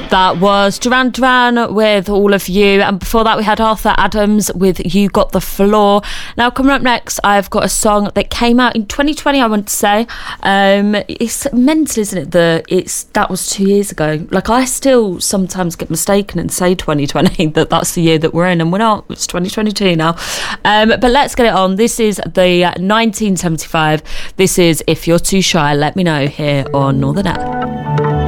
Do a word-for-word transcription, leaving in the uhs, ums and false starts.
That was Duran Duran with All of You, and before that we had Arthur Adams with You Got the Floor. Now coming up next, I've got a song that came out in twenty twenty, I want to say. Um, it's mental, isn't it, that it's that was two years ago. Like, I still sometimes get mistaken and say twenty twenty, that that's the year that we're in, and we're not. It's twenty twenty-two now. Um, but let's get it on. This is the nineteen seventy-five. This is If You're Too Shy, Let Me Know, here on Northern Air.